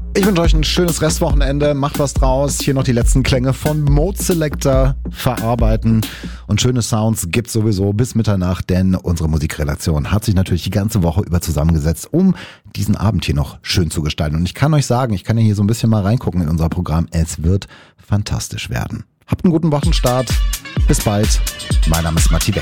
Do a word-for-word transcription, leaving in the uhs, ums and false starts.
Ich wünsche euch ein schönes Restwochenende. Macht was draus. Hier noch die letzten Klänge von Mode Selector verarbeiten. Und schöne Sounds gibt's sowieso bis Mitternacht, denn unsere Musikredaktion hat sich natürlich die ganze Woche über zusammengesetzt, um diesen Abend hier noch schön zu gestalten. Und ich kann euch sagen, ich kann ja hier so ein bisschen mal reingucken in unser Programm. Es wird fantastisch werden. Habt einen guten Wochenstart. Bis bald. Mein Name ist Matti Beck.